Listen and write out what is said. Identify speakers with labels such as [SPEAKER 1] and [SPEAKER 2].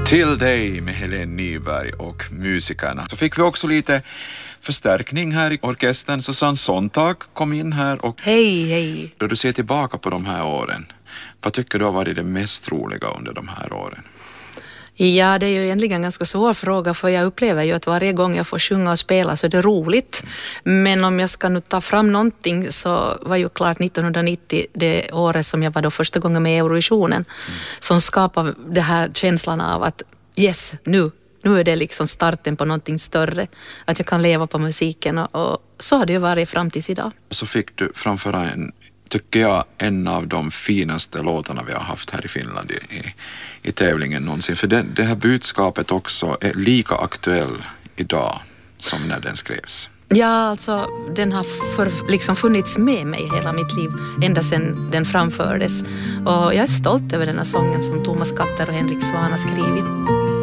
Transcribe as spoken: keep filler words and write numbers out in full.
[SPEAKER 1] Till dig med Helene Nyberg och musikerna. Så fick vi också lite förstärkning här i orkestern. Susanne Sontag kom in här. Och
[SPEAKER 2] hej, hej.
[SPEAKER 1] Då du ser tillbaka på de här åren, vad tycker du har varit det mest roliga under de här åren?
[SPEAKER 2] Ja, det är ju egentligen en ganska svår fråga, för jag upplever ju att varje gång jag får sjunga och spela så är det roligt. Men om jag ska nu ta fram någonting så var ju klart nittonhundranittio det året som jag var då första gången med i Eurovisionen mm. som skapade det här känslan av att yes, nu, nu är det liksom starten på någonting större. Att jag kan leva på musiken och, och så har det ju varit fram tills idag.
[SPEAKER 1] Så fick du framföra en, tycker jag, en av de finaste låtarna vi har haft här i Finland i, i, i tävlingen någonsin. För det, det här budskapet också är lika aktuell idag som när den skrevs.
[SPEAKER 2] Ja, alltså den har för, liksom funnits med mig hela mitt liv ända sedan den framfördes. Och jag är stolt över den här sången som Thomas Katter och Henrik Svahn har skrivit.